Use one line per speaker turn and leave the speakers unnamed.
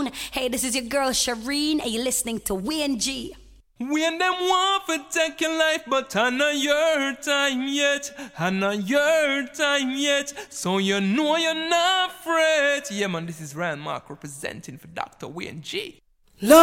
Hey, this is your girl Shireen, and you're listening to Wayne G.
When them want to take your life, but I know your time yet. I know your time yet. So you know you're not afraid. Yeah, man, this is Ryan Mark representing for Dr. Wayne G.